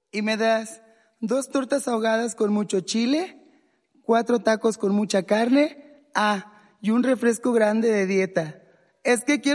¿Y me das 2 tortas ahogadas con mucho chile, 4 tacos con mucha carne? Y un refresco grande de dieta. Es que quiero